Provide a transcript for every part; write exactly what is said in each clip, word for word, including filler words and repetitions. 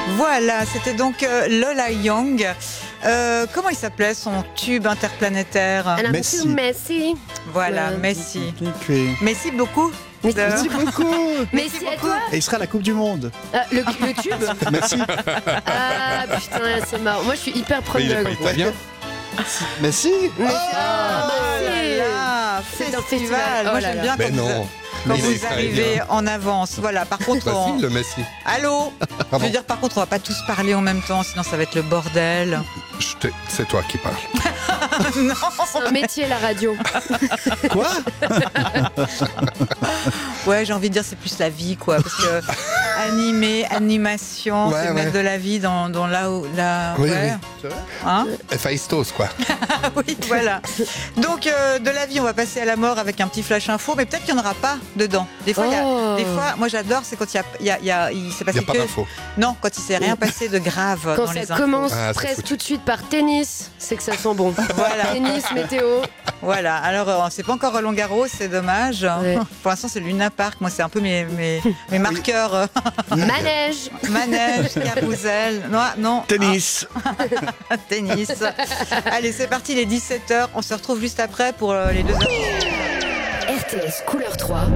Voilà, c'était donc euh, Lola Young. Euh, comment il s'appelait son tube interplanétaire? Elle a Messi. beaucoup Messi. Voilà, Euh, Messi. Ok. Messi beaucoup. Messi. De- Merci beaucoup. Messi à toi. Et il sera à la Coupe du Monde. Ah, le, le tube. Merci. Ah putain, c'est marrant. Moi, je suis hyper Mais il est preneuse. pas italien. Merci. Mais Ah, c'est- là, c'est un festival. festival. Moi Oh là j'aime là. bien Mais quand vous, non. quand Il est vous israélien. arrivez en avance. Voilà, par contre, on... Facile, le Messi. Allô. Je veux dire, par contre, on va pas tous parler en même temps, sinon ça va être le bordel. Je te- C'est toi qui parles. Non. C'est un métier, la radio. Quoi? Ouais, j'ai envie de dire c'est plus la vie, quoi, parce que animer, animation, Ouais, c'est ouais. mettre de la vie dans, dans là où là. Oui, ouais. C'est vrai? Hein. Faistos, quoi. Ah oui, voilà. Donc euh, de la vie, on va passer à la mort avec un petit flash info, mais peut-être qu'il n'y en aura pas dedans. Des fois, il y a- Oh. des fois, moi j'adore, c'est quand il y a, il y a, il y a- il s'est Il passé n'y a pas que d'infos. non, quand il s'est rien passé de grave Quand dans les ça infos. commence Ah, c'est presque foutu. tout de suite par tennis, c'est que ça sent bon. Voilà. Tennis, météo. Voilà. Alors euh, c'est pas encore Roland Garros, c'est dommage. Ouais. Pour l'instant, c'est le Luna Park. Moi, c'est un peu mes mes, mes marqueurs. euh, Manège. Manège, carrousel. Non, non. Tennis. Ah, tennis. Allez, c'est parti, il est dix-sept heures. On se retrouve juste après pour euh, les deux heures. R T S couleur trois.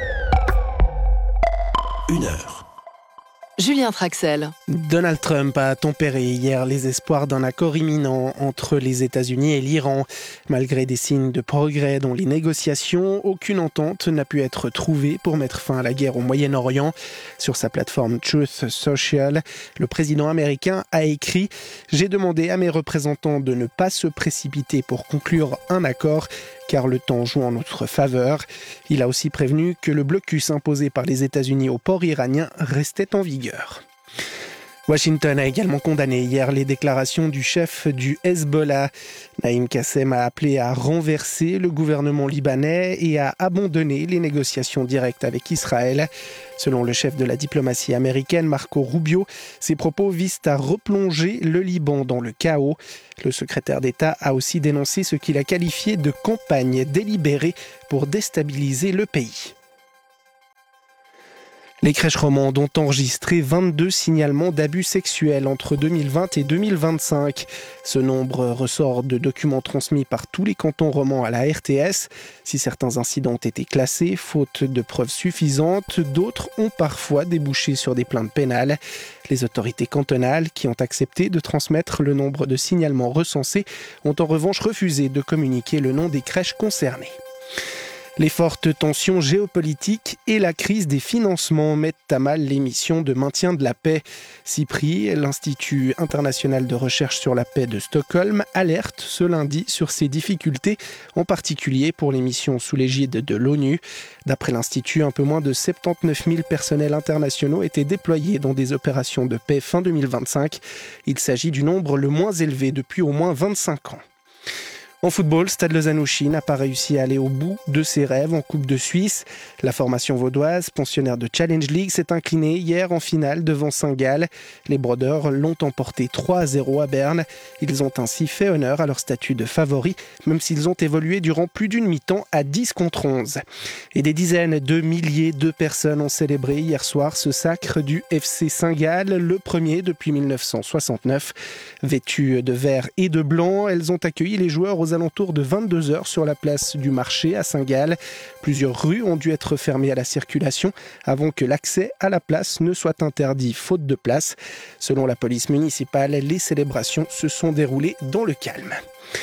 Une heure. Julien Traxel. Donald Trump a tempéré hier les espoirs d'un accord imminent entre les États-Unis et l'Iran. Malgré des signes de progrès dans les négociations, aucune entente n'a pu être trouvée pour mettre fin à la guerre au Moyen-Orient. Sur sa plateforme Truth Social, le président américain a écrit « J'ai demandé à mes représentants de ne pas se précipiter pour conclure un accord ». Car le temps joue en notre faveur. Il a aussi prévenu que le blocus imposé par les États-Unis au port iranien restait en vigueur. Washington a également condamné hier les déclarations du chef du Hezbollah. Naïm Qassem a appelé à renverser le gouvernement libanais et à abandonner les négociations directes avec Israël. Selon le chef de la diplomatie américaine, Marco Rubio, ses propos visent à replonger le Liban dans le chaos. Le secrétaire d'État a aussi dénoncé ce qu'il a qualifié de campagne délibérée pour déstabiliser le pays. Les crèches romandes ont enregistré vingt-deux signalements d'abus sexuels entre deux mille vingt et deux mille vingt-cinq. Ce nombre ressort de documents transmis par tous les cantons romans à la R T S. Si certains incidents ont été classés, faute de preuves suffisantes, d'autres ont parfois débouché sur des plaintes pénales. Les autorités cantonales, qui ont accepté de transmettre le nombre de signalements recensés, ont en revanche refusé de communiquer le nom des crèches concernées. Les fortes tensions géopolitiques et la crise des financements mettent à mal les missions de maintien de la paix. CIPRI, l'Institut international de recherche sur la paix de Stockholm, alerte ce lundi sur ces difficultés, en particulier pour les missions sous l'égide de l'ONU. D'après l'Institut, un peu moins de soixante-dix-neuf mille personnels internationaux étaient déployés dans des opérations de paix fin deux mille vingt-cinq. Il s'agit du nombre le moins élevé depuis au moins vingt-cinq ans. En football, Stade Lausanne-Ouchy n'a pas réussi à aller au bout de ses rêves en Coupe de Suisse. La formation vaudoise, pensionnaire de Challenge League, s'est inclinée hier en finale devant Saint-Gall. Les Brodeurs l'ont emporté trois à zéro à Berne. Ils ont ainsi fait honneur à leur statut de favoris, même s'ils ont évolué durant plus d'une mi-temps à dix contre onze. Et des dizaines de milliers de personnes ont célébré hier soir ce sacre du F C Saint-Gall, le premier depuis mille neuf cent soixante-neuf. Vêtues de vert et de blanc, elles ont accueilli les joueurs aux alentours de vingt-deux heures sur la place du marché à Saint-Gall. Plusieurs rues ont dû être fermées à la circulation avant que l'accès à la place ne soit interdit faute de place. Selon la police municipale, les célébrations se sont déroulées dans le calme.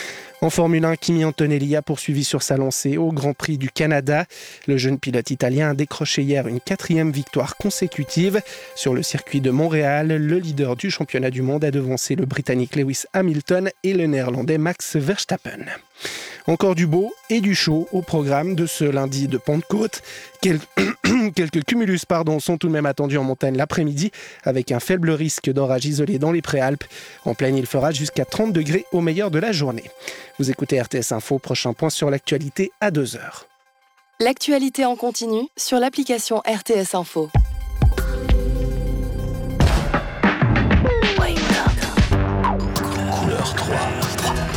En Formule un, Kimi Antonelli a poursuivi sur sa lancée au Grand Prix du Canada. Le jeune pilote italien a décroché hier une quatrième victoire consécutive. Sur le circuit de Montréal, le leader du championnat du monde a devancé le Britannique Lewis Hamilton et le Néerlandais Max Verstappen. Encore du beau et du chaud au programme de ce lundi de Pentecôte. Quel... Quelques cumulus pardon, sont tout de même attendus en montagne l'après-midi, avec un faible risque d'orage isolé dans les Préalpes. En plaine, il fera jusqu'à trente degrés au meilleur de la journée. Vous écoutez R T S Info, prochain point sur l'actualité à deux heures. L'actualité en continu sur l'application R T S Info.